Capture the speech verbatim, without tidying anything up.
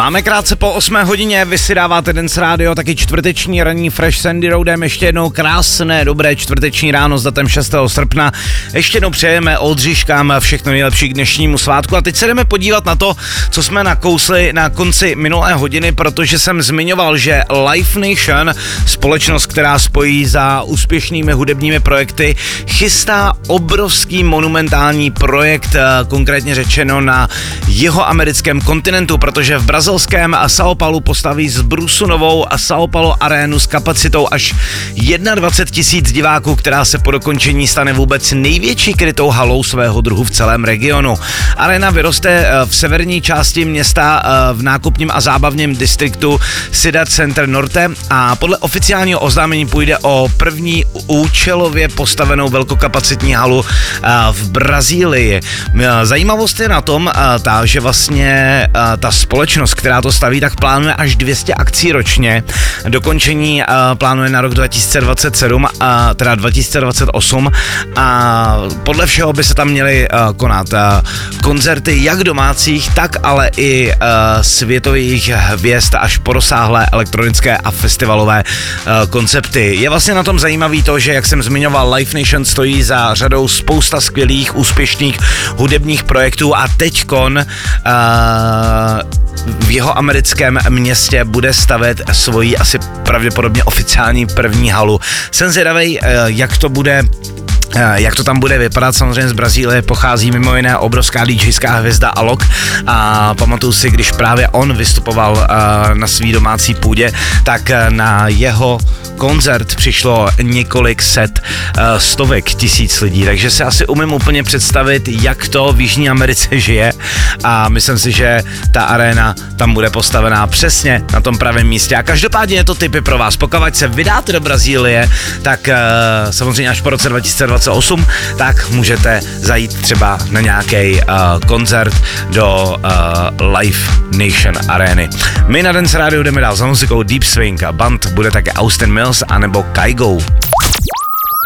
Máme krátce po osmé hodině, vy si dáváte Dance Radio, taky čtvrteční ranní Fresh Sandy Roadem, ještě jednou krásné, dobré čtvrteční ráno s datem šestého srpna. Ještě jednou přejeme Oldřiškám všechno nejlepší k dnešnímu svátku a teď se jdeme podívat na to, co jsme nakousli na konci minulé hodiny, protože jsem zmiňoval, že Live Nation, společnost, která spojí za úspěšnými hudebními projekty, chystá obrovský monumentální projekt, konkrétně řečeno na jihoamerickém kontinentu, protože v brazilském São Paulo postaví zbrusu novou São Paulo arénu s kapacitou až dvacet jedna tisíc diváků, která se po dokončení stane vůbec největší krytou halou svého druhu v celém regionu. Aréna vyroste v severní části města v nákupním a zábavním distriktu Cidade Center Norte a podle oficiálního oznámení půjde o první účelově postavenou velkokapacitní halu v Brazílii. Zajímavost je na tom, ta, že vlastně ta společnost, která to staví, tak plánuje až dvě stě akcí ročně. Dokončení plánuje na rok dva tisíce dvacet sedm, teda dva tisíce dvacet osm a podle všeho by se tam měly konat koncerty jak domácích, tak ale i světových hvězd až po rozsáhlé elektronické a festivalové koncepty. Je vlastně na tom zajímavý to, že jak jsem zmiňoval, Live Nation stojí za řadou spousta skvělých, úspěšných hudebních projektů a teďkon uh, v jeho americkém městě bude stavět svoji asi pravděpodobně oficiální první halu. Jsem zvědavej, uh, jak to bude jak to tam bude vypadat. Samozřejmě z Brazílie pochází mimo jiné obrovská DJská hvězda Alok a pamatuju si, když právě on vystupoval uh, na svý domácí půdě, tak uh, na jeho koncert přišlo několik set uh, stovek tisíc lidí, takže si asi umím úplně představit, jak to v Jižní Americe žije a myslím si, že ta aréna tam bude postavená přesně na tom pravém místě a každopádně je to tipy pro vás. Pokud se vydáte do Brazílie, tak uh, samozřejmě až po roce dva tisíce dvacet osm, tak můžete zajít třeba na nějaký uh, koncert do uh, Live Nation arény. My na Dance Radio jdeme dál za muzikou Deep Swing a band bude také Austin Mills anebo Kygo.